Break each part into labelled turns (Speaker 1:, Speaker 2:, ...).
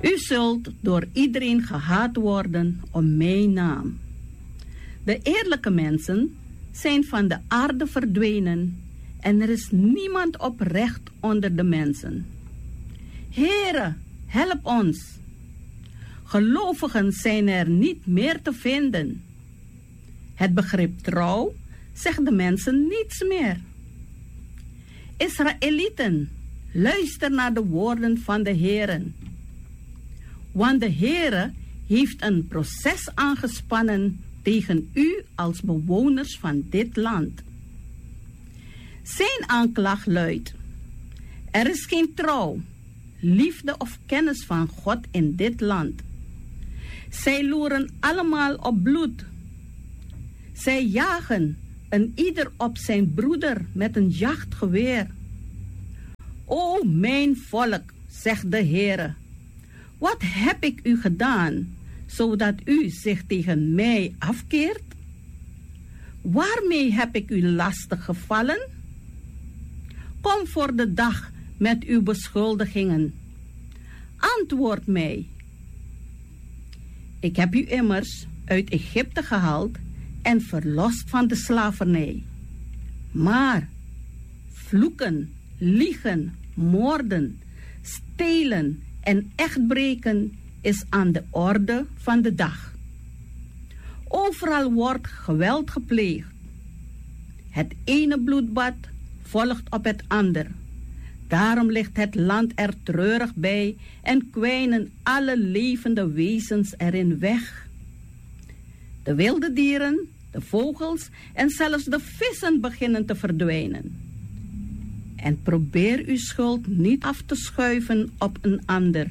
Speaker 1: U zult door iedereen gehaat worden om mijn naam. De eerlijke mensen zijn van de aarde verdwenen en er is niemand oprecht onder de mensen. Heere, help ons. Gelovigen zijn er niet meer te vinden. Het begrip trouw zegt de mensen niets meer. Israëlieten, luister naar de woorden van de Heere. Want de Heere heeft een proces aangespannen tegen u als bewoners van dit land. Zijn aanklacht luidt: er is geen trouw, liefde of kennis van God in dit land. Zij loeren allemaal op bloed. Zij jagen een ieder op zijn broeder met een jachtgeweer. O mijn volk, zegt de Heere, wat heb ik u gedaan, zodat u zich tegen mij afkeert? Waarmee heb ik u lastig gevallen? Kom voor de dag met uw beschuldigingen. Antwoord mij. Ik heb u immers uit Egypte gehaald en verlost van de slavernij. Maar vloeken, liegen, moorden, stelen en echtbreken is aan de orde van de dag. Overal wordt geweld gepleegd. Het ene bloedbad volgt op het ander. Daarom ligt het land er treurig bij en kwijnen alle levende wezens erin weg. De wilde dieren, de vogels en zelfs de vissen beginnen te verdwijnen. En probeer uw schuld niet af te schuiven op een ander.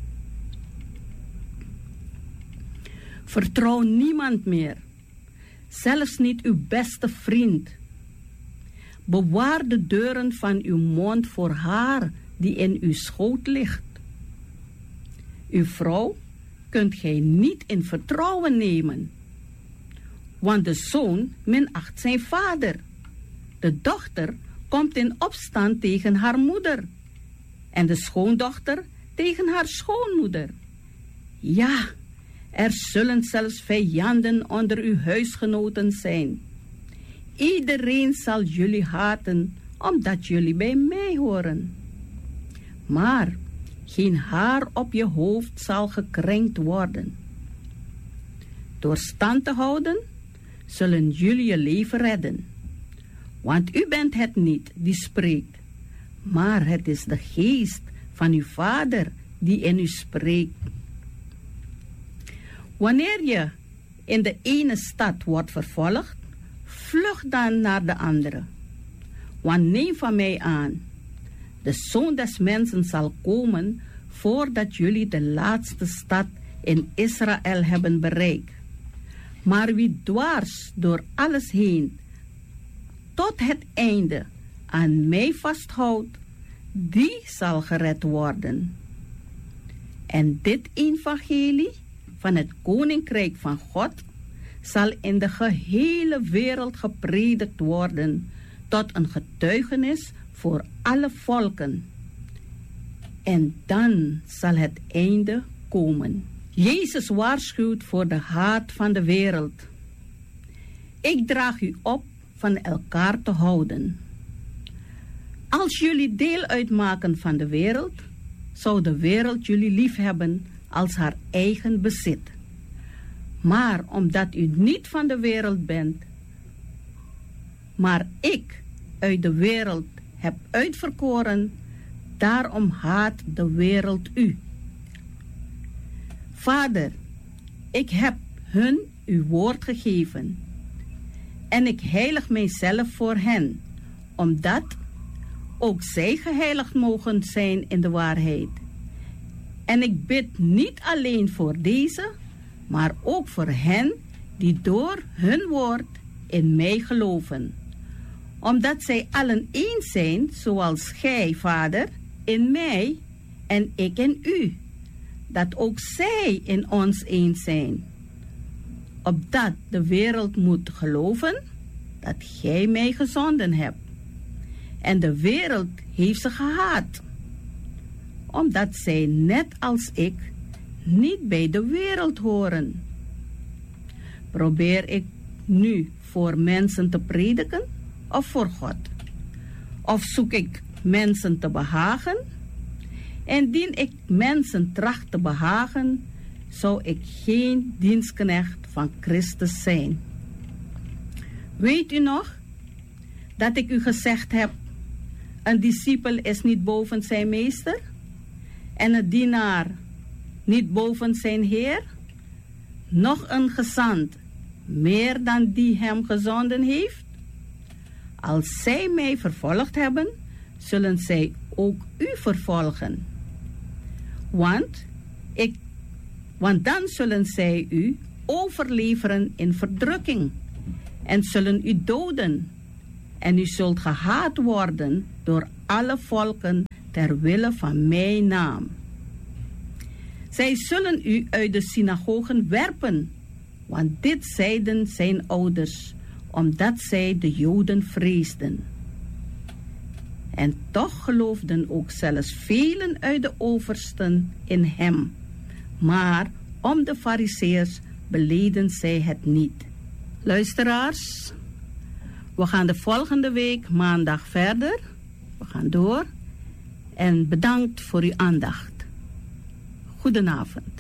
Speaker 1: Vertrouw niemand meer, zelfs niet uw beste vriend. Bewaar de deuren van uw mond voor haar die in uw schoot ligt. Uw vrouw kunt gij niet in vertrouwen nemen, want de zoon minacht zijn vader. De dochter komt in opstand tegen haar moeder en de schoondochter tegen haar schoonmoeder. Ja, er zullen zelfs vijanden onder uw huisgenoten zijn. Iedereen zal jullie haten, omdat jullie bij mij horen. Maar geen haar op je hoofd zal gekrenkt worden. Door stand te houden, zullen jullie je leven redden. Want u bent het niet die spreekt, maar het is de geest van uw Vader die in u spreekt. Wanneer je in de ene stad wordt vervolgd, vlucht dan naar de andere. Want neem van mij aan, de Zoon des Mensen zal komen voordat jullie de laatste stad in Israël hebben bereikt. Maar wie dwars door alles heen tot het einde aan mij vasthoudt, die zal gered worden. En dit evangelie van het Koninkrijk van God zal in de gehele wereld gepredikt worden tot een getuigenis voor alle volken. En dan zal het einde komen. Jezus waarschuwt voor de haat van de wereld. Ik draag u op van elkaar te houden. Als jullie deel uitmaken van de wereld, zou de wereld jullie liefhebben als haar eigen bezit. Maar omdat u niet van de wereld bent, maar ik uit de wereld heb uitverkoren, daarom haat de wereld u. Vader, ik heb hun uw woord gegeven en ik heilig mijzelf voor hen, omdat ook zij geheiligd mogen zijn in de waarheid. En ik bid niet alleen voor deze, maar ook voor hen die door hun woord in mij geloven. Omdat zij allen één zijn, zoals gij, Vader, in mij en ik in u. Dat ook zij in ons één zijn. Opdat de wereld moet geloven dat gij mij gezonden hebt. En de wereld heeft ze gehaat, omdat zij net als ik niet bij de wereld horen. Probeer ik nu voor mensen te prediken of voor God? Of zoek ik mensen te behagen? Indien ik mensen tracht te behagen, zou ik geen dienstknecht van Christus zijn. Weet u nog dat ik u gezegd heb, een discipel is niet boven zijn meester en een dienaar niet boven zijn heer? Nog een gezant meer dan die hem gezonden heeft? Als zij mij vervolgd hebben, zullen zij ook u vervolgen. Want dan zullen zij u overleveren in verdrukking en zullen u doden. En u zult gehaat worden door alle volken ter wille van mijn naam. Zij zullen u uit de synagogen werpen, want dit zeiden zijn ouders, omdat zij de Joden vreesden. En toch geloofden ook zelfs velen uit de oversten in hem. Maar om de Farizeeërs beleden zij het niet. Luisteraars, we gaan de volgende week maandag verder. We gaan door. En bedankt voor uw aandacht. Goedenavond.